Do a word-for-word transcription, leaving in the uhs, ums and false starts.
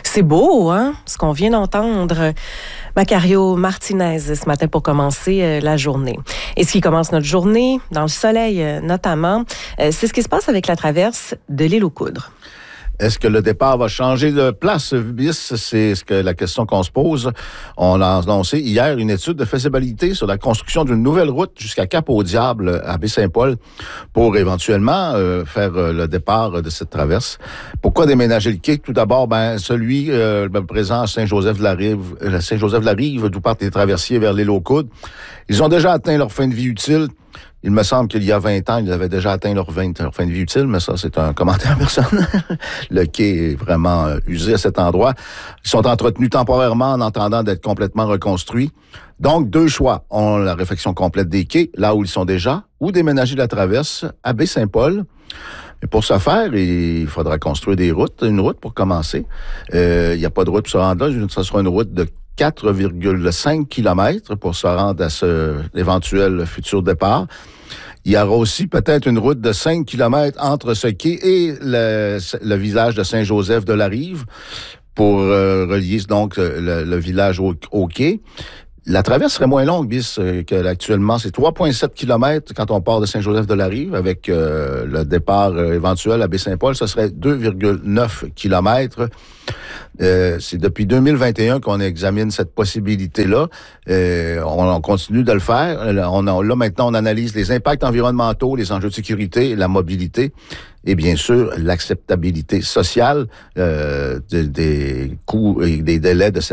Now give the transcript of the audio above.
C'est beau, hein, ce qu'on vient d'entendre. Macario Martinez ce matin pour commencer euh, la journée. Et ce qui commence notre journée, dans le soleil euh, notamment, euh, c'est ce qui se passe avec la traverse de l'île aux Coudres. Est-ce que le départ va changer de place, bis? C'est ce que la question qu'on se pose. On a annoncé hier une étude de faisabilité sur la construction d'une nouvelle route jusqu'à Cap-au-Diable à Baie-Saint-Paul pour éventuellement euh, faire euh, le départ de cette traverse. Pourquoi déménager le quai? Tout d'abord, ben celui euh, présent à Saint-Joseph-de-la-Rive, euh, Saint-Joseph-de-la-Rive, d'où partent les traversiers vers l'île aux Coudres. Ils ont déjà atteint leur fin de vie utile. Il me semble qu'il y a vingt ans, ils avaient déjà atteint leur, vingt, leur fin de vie utile, mais ça, c'est un commentaire personnel. Le quai est vraiment euh, usé à cet endroit. Ils sont entretenus temporairement en attendant d'être complètement reconstruits. Donc, deux choix. On a la réfection complète des quais, là où ils sont déjà, ou déménager la traverse à Baie-Saint-Paul. Mais pour ce faire, il faudra construire des routes, une route pour commencer. Euh, il n'y a pas de route pour se rendre là. Ce sera une route de quatre virgule cinq kilomètres pour se rendre à ce éventuel futur départ. Il y aura aussi peut-être une route de cinq kilomètres entre ce quai et le, le village de Saint-Joseph-de-la-Rive pour euh, relier donc le, le village au, au quai. La traverse serait moins longue, bis, que actuellement. C'est trois virgule sept kilomètres quand on part de Saint-Joseph-de-la-Rive avec euh, le départ euh, éventuel à Baie-Saint-Paul. Ce serait deux virgule neuf kilomètres. Euh, c'est depuis deux mille vingt et un qu'on examine cette possibilité-là. Euh, on, on continue de le faire. On a, là, maintenant, on analyse les impacts environnementaux, les enjeux de sécurité, la mobilité et bien sûr l'acceptabilité sociale euh, des, des coûts et des délais de cette